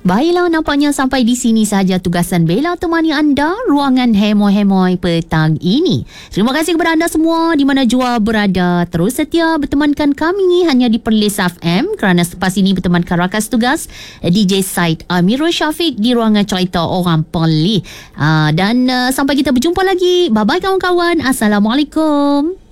Baiklah, nampaknya sampai di sini sahaja tugasan Bella temani anda ruangan hemoi-hemoi petang ini. Terima kasih kepada anda semua di mana jua berada. Terus setia bertemankan kami hanya di Perlis FM kerana selepas ini bertemankan rakan tugas DJ Said Amirul Syafiq di ruangan cerita orang Perlis. Dan sampai kita berjumpa lagi. Bye-bye kawan-kawan. Assalamualaikum.